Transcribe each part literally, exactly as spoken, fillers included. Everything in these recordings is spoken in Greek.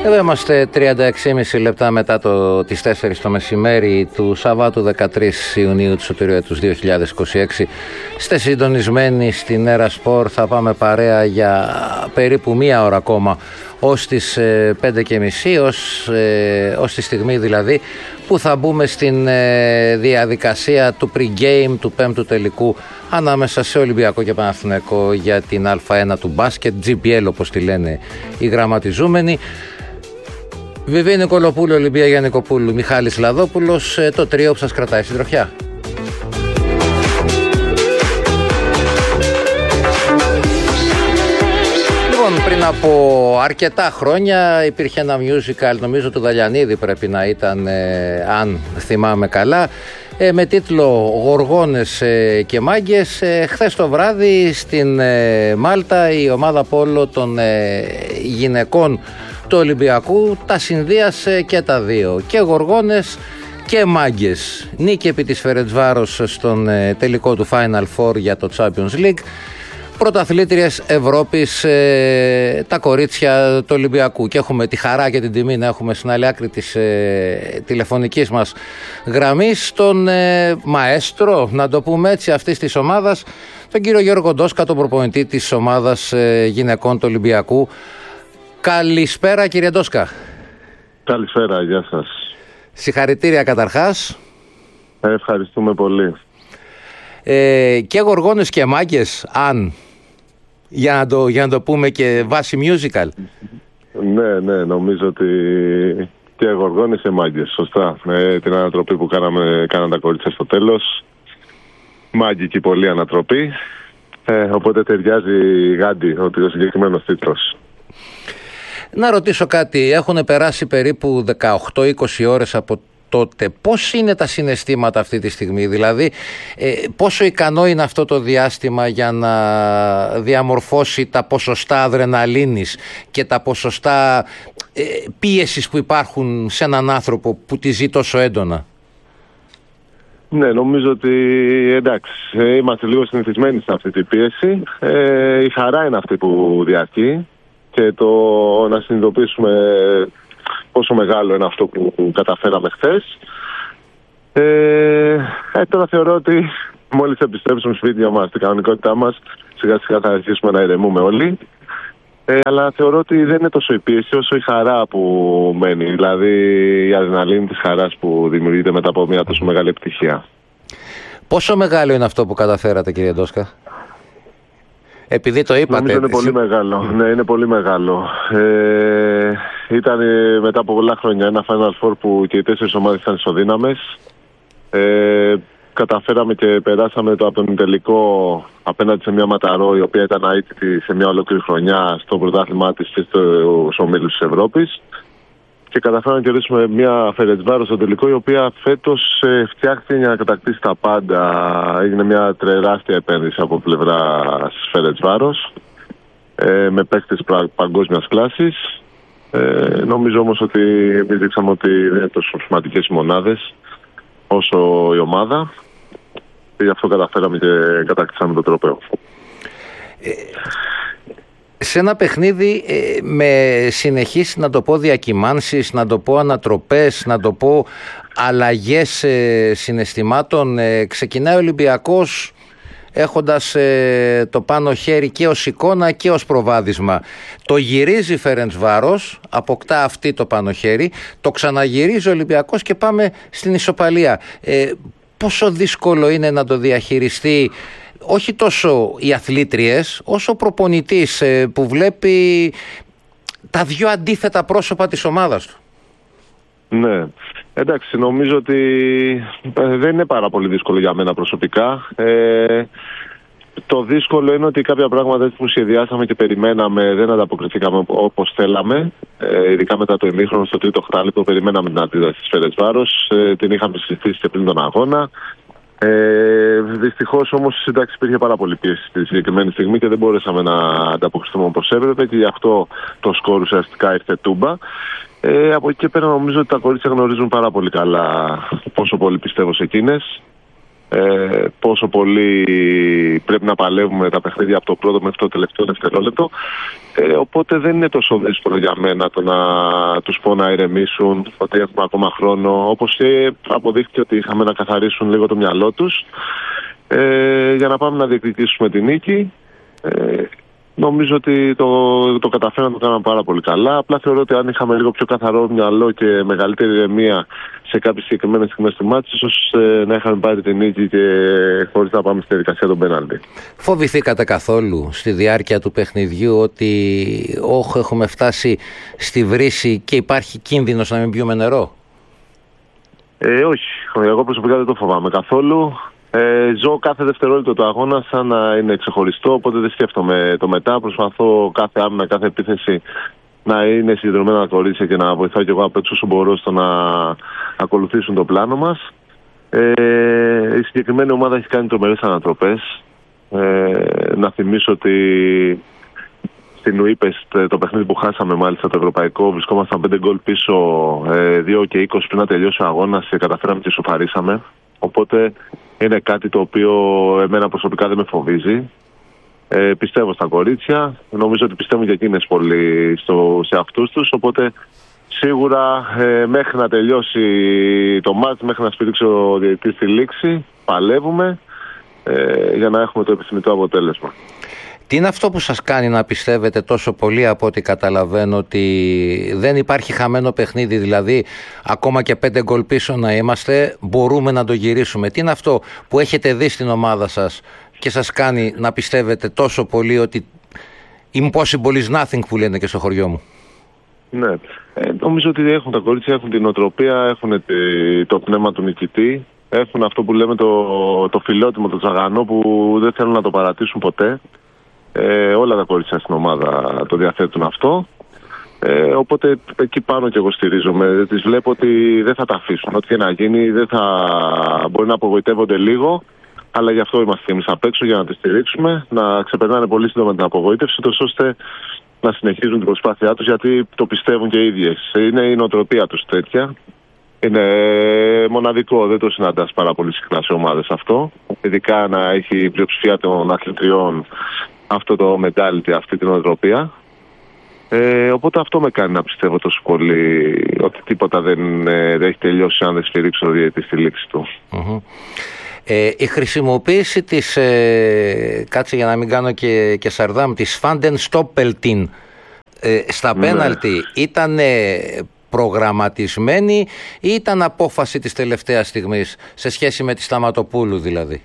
Εδώ είμαστε τριάντα έξι και μισή λεπτά μετά το, τις τέσσερις το μεσημέρι του Σαββάτου δεκατρείς Ιουνίου του Σωτηρίου έτους δύο χιλιάδες είκοσι έξι. Είστε συντονισμένοι στην Έρα Σπορ. Θα πάμε παρέα για περίπου μία ώρα ακόμα ως τις ε, πέντε και μισή, ως, ε, ως τη στιγμή δηλαδή που θα μπούμε στην ε, διαδικασία του pre-game του πέμπτου τελικού ανάμεσα σε Ολυμπιακό και Παναθηναϊκό για την Α1 του μπάσκετ, τζι πι ελ όπως τη λένε οι γραμματιζούμενοι. Βιβί Νικολοπούλου, Ολυμπία Γιαννικοπούλου, Μιχάλης Λαδόπουλος, το τρίο που σας κρατάει συντροφιά. Λοιπόν, πριν από αρκετά χρόνια υπήρχε ένα musical, νομίζω του Δαλιανίδη πρέπει να ήταν, ε, αν θυμάμαι καλά, ε, με τίτλο «Γοργόνες ε, και μάγκες». Ε, χθες το βράδυ στην ε, Μάλτα η ομάδα πόλο των ε, γυναικών του Ολυμπιακού τα συνδύασε και τα δύο, και γοργόνες και μάγκες. Νίκη επί της Φερεντσβάρος στον ε, τελικό του Final Four για το Champions League. Πρωταθλήτριες Ευρώπης ε, τα κορίτσια του Ολυμπιακού, και έχουμε τη χαρά και την τιμή να έχουμε στην άλλη άκρη της ε, τηλεφωνικής μας γραμμής τον ε, μαέστρο, να το πούμε έτσι, αυτής της ομάδας, τον κύριο Γιώργο Ντόσκα, τον προπονητή της ομάδας ε, γυναικών του Ολυμπιακού. Καλησπέρα κύριε Ντόσκα. Καλησπέρα, γεια σας. Συγχαρητήρια καταρχάς. Ε, ευχαριστούμε πολύ. Ε, και γοργόνες και μάγκες, αν, για να, το, για να το πούμε και βάση musical. Ναι, ναι, νομίζω ότι και γοργόνες και μάγκες, σωστά. Με την ανατροπή που κάναμε, κάναν τα κορίτσια στο τέλος. Μάγκικη πολύ ανατροπή. Ε, οπότε ταιριάζει γάντι ότι ο συγκεκριμένος τίτλος. Να ρωτήσω κάτι, έχουν περάσει περίπου δεκαοκτώ είκοσι ώρες από τότε. Πώς είναι τα συναισθήματα αυτή τη στιγμή, δηλαδή ε, πόσο ικανό είναι αυτό το διάστημα για να διαμορφώσει τα ποσοστά αδρεναλίνης και τα ποσοστά ε, πίεσης που υπάρχουν σε έναν άνθρωπο που τη ζει τόσο έντονα? Ναι, νομίζω ότι εντάξει, είμαστε λίγο συνηθισμένοι σε αυτή την πίεση. Ε, η χαρά είναι αυτή που διαρκεί και το να συνειδητοποιήσουμε πόσο μεγάλο είναι αυτό που καταφέραμε χθες. Ε, ε, τώρα θεωρώ ότι μόλις επιστρέψουμε στο σπίτια μας, στην κανονικότητά μας, σιγά σιγά θα αρχίσουμε να ηρεμούμε όλοι. Ε, αλλά θεωρώ ότι δεν είναι τόσο η πίεση όσο η χαρά που μένει. Δηλαδή η αδρεναλίνη της χαράς που δημιουργείται μετά από μια τόσο μεγάλη επιτυχία. Πόσο μεγάλο είναι αυτό που καταφέρατε, κύριε Ντόσκα? Επειδή το είπατε. Νομίζω είναι πολύ μεγάλο. Ναι, είναι πολύ μεγάλο. Ε, ήταν μετά από πολλά χρόνια ένα Final Four που και οι τέσσερις ομάδες ήταν ισοδύναμες. Ε, καταφέραμε και περάσαμε το από τον τελικό απέναντι σε μια Ματαρό, η οποία ήταν αίτητη σε μια ολόκληρη χρονιά στο πρωτάθλημά της και στους ομίλους της Ευρώπης. Και καταφέραμε να κερδίσουμε μια Φερεντσβάρο στο τελικό, η οποία φέτος ε, φτιάχτηκε για να κατακτήσει τα πάντα. Έγινε μια τεράστια επένδυση από πλευρά της Φερεντσβάρος, ε, με παίκτες παγκόσμιας κλάσης. Ε, νομίζω όμως ότι εμείς δείξαμε ότι δεν είναι τόσο σημαντικές οι μονάδες όσο η ομάδα, και γι' αυτό καταφέραμε και κατακτήσαμε το τροπαίο. Ε... Σε ένα παιχνίδι ε, με συνεχείς, να το πω, διακυμάνσεις, να το πω ανατροπές, να το πω αλλαγές ε, συναισθημάτων, ε, ξεκινάει ο Ολυμπιακός έχοντας ε, το πάνω χέρι και ως εικόνα και ως προβάδισμα. Το γυρίζει η Φερεντσβάρος, αποκτά αυτή το πάνω χέρι, το ξαναγυρίζει ο Ολυμπιακός και πάμε στην ισοπαλία. Ε, πόσο δύσκολο είναι να το διαχειριστεί όχι τόσο οι αθλήτριες, όσο ο προπονητής που βλέπει τα δύο αντίθετα πρόσωπα της ομάδας του? Ναι, εντάξει, νομίζω ότι δεν είναι πάρα πολύ δύσκολο για μένα προσωπικά. Ε, το δύσκολο είναι ότι κάποια πράγματα που σχεδιάσαμε και περιμέναμε δεν ανταποκριθήκαμε όπως θέλαμε. Ε, ειδικά μετά το ημίχρονο, στο τρίτο χτάλεπτο, περιμέναμε την αντίδραση της Φερεντσβάρος. Ε, την είχαμε συζητήσει και πριν τον αγώνα. Ε, δυστυχώς όμως, εντάξει, υπήρχε πάρα πολύ πίεση στη συγκεκριμένη στιγμή και δεν μπορέσαμε να ανταποκριθούμε όπως έπρεπε, και γι' αυτό το σκορ ουσιαστικά ήρθε τούμπα. Ε, από εκεί και πέρα νομίζω ότι τα κορίτσια γνωρίζουν πάρα πολύ καλά πόσο πολύ πιστεύω σε εκείνες. ε, πόσο πολύ πρέπει να παλεύουμε τα παιχνίδια από το πρώτο μέχρι το τελευταίο δευτερόλεπτο. Ε, οπότε δεν είναι τόσο δύσκολο για μένα το να τους πω να ηρεμήσουν, ότι έχουμε ακόμα χρόνο. Όπως και αποδείχθηκε ότι είχαμε να καθαρίσουν λίγο το μυαλό τους ε, για να πάμε να διεκδικήσουμε την νίκη. Ε, νομίζω ότι το, το καταφέραμε να το κάναμε πάρα πολύ καλά. Απλά θεωρώ ότι αν είχαμε λίγο πιο καθαρό μυαλό και μεγαλύτερη ηρεμία σε κάποιες συγκεκριμένες στιγμές του μάτς, ίσως ε, να είχαμε πάρει την νίκη και χωρίς να πάμε στη διαδικασία των πέναλτι. Φοβηθήκατε καθόλου στη διάρκεια του παιχνιδιού ότι όχ, έχουμε φτάσει στη βρύση και υπάρχει κίνδυνος να μην πιούμε νερό? Ε, όχι. Εγώ προσωπικά δεν το φοβάμαι καθόλου. Ε, ζω κάθε δευτερόλεπτο του αγώνα σαν να είναι ξεχωριστό, οπότε δεν σκέφτομαι το μετά. Προσπαθώ κάθε άμυνα, κάθε επίθεση να είναι συγκεντρωμένα τα κορίτσια και να βοηθάω και εγώ απ' έξω όσο μπορώ στο να ακολουθήσουν το πλάνο μας. Ε, η συγκεκριμένη ομάδα έχει κάνει τρομερές ανατροπές. Ε, να θυμίσω ότι στην Ουίπες, το παιχνίδι που χάσαμε μάλιστα το ευρωπαϊκό, βρισκόμασταν πέντε γκολ πίσω, ε, δύο και είκοσι πριν να τελειώσει ο αγώνας και καταφέραμε και ισοφαρίσαμε. Οπότε είναι κάτι το οποίο εμένα προσωπικά δεν με φοβίζει. Ε, πιστεύω στα κορίτσια. Νομίζω ότι πιστεύουν και εκείνες πολύ στο, σε αυτούς τους. Οπότε σίγουρα ε, μέχρι να τελειώσει το μάτς, μέχρι να σφυρίξει ο διαιτητής στη λήξη, παλεύουμε ε, για να έχουμε το επιθυμητό αποτέλεσμα. Τι είναι αυτό που σας κάνει να πιστεύετε τόσο πολύ, από ό,τι καταλαβαίνω, ότι δεν υπάρχει χαμένο παιχνίδι, δηλαδή ακόμα και πέντε γκολ πίσω να είμαστε, μπορούμε να το γυρίσουμε? Τι είναι αυτό που έχετε δει στην ομάδα σας και σας κάνει να πιστεύετε τόσο πολύ ότι impossible is nothing, που λένε και στο χωριό μου? Ναι, ε, νομίζω ότι έχουν τα κορίτσια, έχουν την οτροπία, έχουν το πνεύμα του νικητή, έχουν αυτό που λέμε το, το φιλότιμο, το τζαγανό, που δεν θέλουν να το παρατήσουν ποτέ. Ε, όλα τα κορίτσια στην ομάδα το διαθέτουν αυτό. Ε, οπότε εκεί πάνω και εγώ στηρίζομαι. Τις βλέπω ότι δεν θα τα αφήσουν. Ό,τι και να γίνει, δεν θα... μπορεί να απογοητεύονται λίγο, αλλά γι' αυτό είμαστε εμείς απ' έξω, για να τις στηρίξουμε, να ξεπερνάνε πολύ σύντομα την απογοήτευση, τόσο ώστε να συνεχίζουν την προσπάθειά τους, γιατί το πιστεύουν και οι ίδιες. Είναι η νοοτροπία τους τέτοια. Είναι μοναδικό, δεν το συναντάς πάρα πολύ συχνά σε ομάδες αυτό. Ειδικά να έχει η πλειοψηφία των αθλητριών αυτό το mentality, αυτή την νοοτροπία. Ε, οπότε αυτό με κάνει να πιστεύω τόσο πολύ ότι τίποτα δεν, ε, δεν έχει τελειώσει αν δεν σφυρίξει ο διαιτητής στη λήξη του. Mm-hmm. Ε, η χρησιμοποίηση της, ε, κάτσε για να μην κάνω και, και σαρδάμ, της Φάντεν Στόπελτιν ε, στα ναι. πέναλτι ήταν ε, προγραμματισμένη ή ήταν απόφαση της τελευταίας στιγμής, σε σχέση με τη Σταματοπούλου δηλαδή?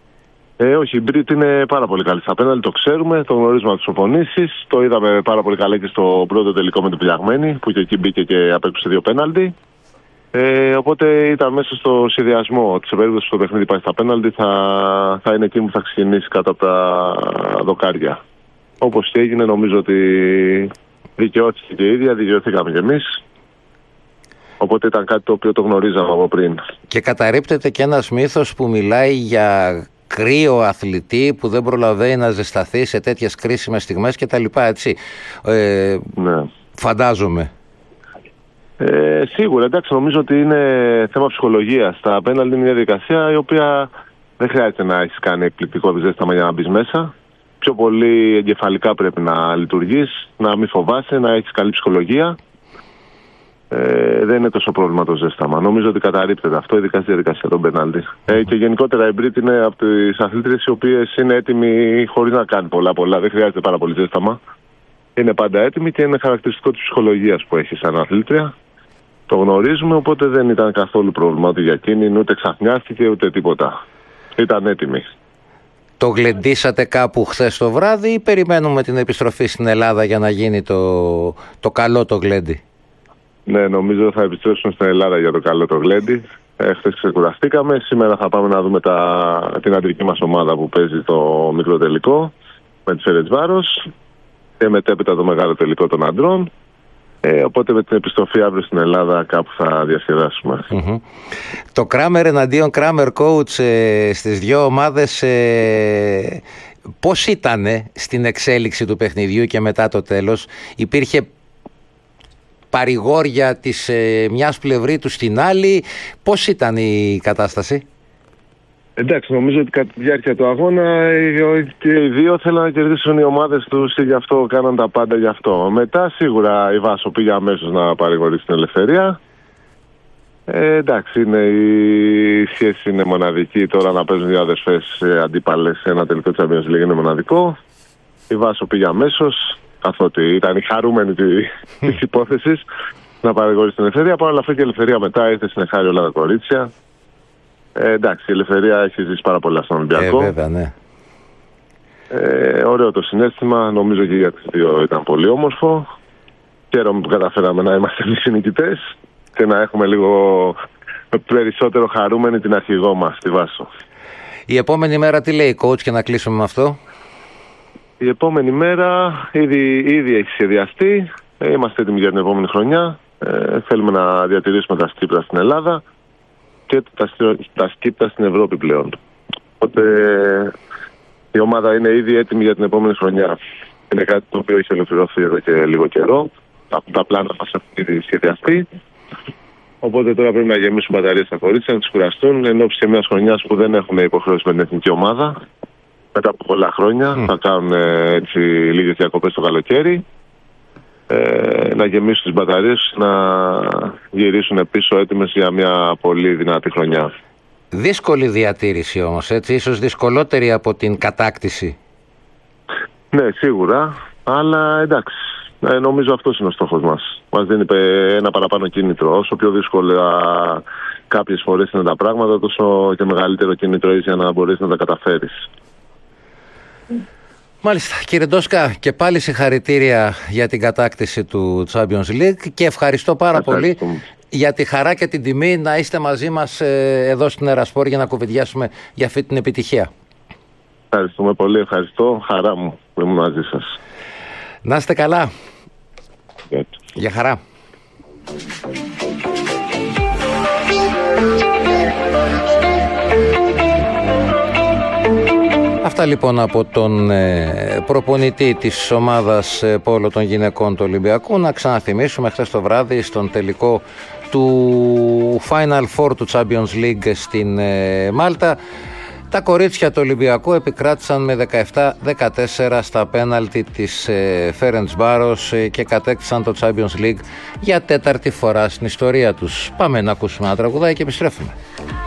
Ε, όχι, η Μπρίτ είναι πάρα πολύ καλή στα πέναλτι, το ξέρουμε, το γνωρίζουμε από τις προπονήσεις. Το είδαμε πάρα πολύ καλά και στο πρώτο τελικό με την Πυλιαγμένη, που και εκεί μπήκε και απέκτησε δύο πέναλτι. Ε, οπότε ήταν μέσα στο σχεδιασμό ότι σε περίπτωση που το παιχνίδι πάει στα πέναλτι θα, θα είναι εκείνη που θα ξεκινήσει κάτω από τα δοκάρια. Όπως και έγινε, νομίζω ότι δικαιώθηκε και η ίδια, δικαιωθήκαμε κι εμείς. Οπότε ήταν κάτι το οποίο το γνωρίζαμε από πριν. Και καταρρίπτεται και ένας μύθος που μιλάει για κρύο αθλητή που δεν προλαβαίνει να ζεσταθεί σε τέτοιες κρίσιμες στιγμές και τα λοιπά, έτσι. Ε, ναι. Φαντάζομαι. Ε, σίγουρα, εντάξει, νομίζω ότι είναι θέμα ψυχολογίας. Τα απέναντι είναι μια διαδικασία η οποία δεν χρειάζεται να έχεις κάνει εκπληκτικό ζέσταμα για να μπεις μέσα. Πιο πολύ εγκεφαλικά πρέπει να λειτουργείς, να μην φοβάσαι, να έχεις καλή ψυχολογία. Ε, δεν είναι τόσο πρόβλημα το ζέσταμα. Νομίζω ότι καταρρίπτεται αυτό, ειδικά στη διαδικασία των πέναλτι. Ε, και γενικότερα η Μπρίτ είναι από τις αθλήτριες οι οποίες είναι έτοιμοι χωρίς να κάνει πολλά πολλά. Δεν χρειάζεται πάρα πολύ ζέσταμα. Είναι πάντα έτοιμη και είναι χαρακτηριστικό της ψυχολογίας που έχει σαν αθλήτρια. Το γνωρίζουμε, οπότε δεν ήταν καθόλου πρόβλημα ότι για εκείνη, ούτε ξαφνιάστηκε ούτε τίποτα. Ήταν έτοιμη. Το γλεντήσατε κάπου χθες το βράδυ ή περιμένουμε την επιστροφή στην Ελλάδα για να γίνει το, το καλό το γλέντι? Ναι, νομίζω θα επιστρέψουμε στην Ελλάδα για το καλό το γλέντι. Ε, χθες ξεκουραστήκαμε. Σήμερα θα πάμε να δούμε τα, την αντρική μας ομάδα που παίζει το μικρό τελικό με τη Φερετσβάρος και μετέπειτα το μεγάλο τελικό των αντρών. Ε, οπότε με την επιστροφή αύριο στην Ελλάδα κάπου θα διασκεδάσουμε. Mm-hmm. Το Κράμερ εναντίον Κράμερ coach ε, στις δύο ομάδες ε, πώς ήτανε στην εξέλιξη του παιχνιδιού και μετά το τέλος? Υπήρχε παρηγόρια της ε, μιας πλευρή του στην άλλη? Πώς ήταν η κατάσταση? Εντάξει, νομίζω ότι κατά τη διάρκεια του αγώνα και οι δύο θέλαν να κερδίσουν οι ομάδες τους και γι' αυτό κάναν τα πάντα γι' αυτό. Μετά σίγουρα η Βάσο πήγε αμέσως να παρηγορήσει την ελευθερία. Ε, εντάξει, είναι, η σχέση είναι μοναδική. Τώρα να παίζουν δύο αδερφές αντίπαλες σε ένα τελικό Champions League είναι μοναδικό. Η Βάσο πήγε αμέσως, καθότι ήταν η χαρούμενη της υπόθεσης, να παρηγορήσει την ελευθερία. Παρ' όλα αυτά και η ελευθερία μετά ήρθε συνεχάρη όλα τα κορίτσια. Ε, εντάξει, η ελευθερία έχει ζήσει πάρα πολλά στον Ολυμπιακό. Ε, βέβαια, ναι. Ε, ωραίο το συναίσθημα. Νομίζω και για τις δύο ήταν πολύ όμορφο. Χαίρομαι που καταφέραμε να είμαστε εμείς οι νικητές και να έχουμε λίγο περισσότερο χαρούμενη την αρχηγό μας, τη Βάσο. Η επόμενη μέρα τι λέει coach και να κλείσουμε με αυτό? Η επόμενη μέρα ήδη, ήδη έχει σχεδιαστεί. Ε, είμαστε έτοιμοι για την επόμενη χρονιά. Ε, θέλουμε να διατηρήσουμε τα σκύπτρα στην Ελλάδα και τα, τα σκύπτρα στην Ευρώπη πλέον. Οπότε η ομάδα είναι ήδη έτοιμη για την επόμενη χρονιά. Είναι κάτι το οποίο έχει ολοκληρωθεί εδώ και λίγο καιρό. Τα, τα πλάνα μας έχουν ήδη σχεδιαστεί. Οπότε τώρα πρέπει να γεμίσουν μπαταρίες στα κορίτσια, να τους κουραστούν εν ώψη και μιας χρονιάς που δεν έχουμε υποχρέωση με την εθνική ομάδα. Μετά από πολλά χρόνια mm. θα κάνουν έτσι λίγες διακοπές το καλοκαίρι. Ε, να γεμίσουν τις μπαταρίες, να γυρίσουν πίσω έτοιμες για μια πολύ δυνατή χρονιά. Δύσκολη διατήρηση όμως, έτσι, ίσως δυσκολότερη από την κατάκτηση. Ναι, σίγουρα, αλλά εντάξει, ε, νομίζω αυτός είναι ο στόχος μας. Μας δίνει ένα παραπάνω κίνητρο. Όσο πιο δύσκολα κάποιες φορές είναι τα πράγματα, τόσο και μεγαλύτερο κίνητρο είσαι για να μπορείς να τα καταφέρεις. Μάλιστα, κύριε Ντόσκα, και πάλι συγχαρητήρια για την κατάκτηση του Champions League και ευχαριστώ πάρα πολύ για τη χαρά και την τιμή να είστε μαζί μας ε, εδώ στην Ερασπόρ για να κουβεντιάσουμε για αυτή την επιτυχία. Ευχαριστούμε πολύ, ευχαριστώ. Χαρά μου που είμαι μαζί σας. Να είστε καλά. Yeah. Για χαρά. Αυτά λοιπόν από τον ε, προπονητή της ομάδας ε, πόλο των γυναικών του Ολυμπιακού. Να ξαναθυμίσουμε, χθες το βράδυ στον τελικό του Final Four του Champions League στην ε, Μάλτα, τα κορίτσια του Ολυμπιακού επικράτησαν με δεκαεπτά δεκατέσσερα στα πέναλτι της ε, Φέρεντσβάρος ε, και κατέκτησαν το Champions League για τέταρτη φορά στην ιστορία τους. Πάμε να ακούσουμε ένα τραγουδάκι και επιστρέφουμε.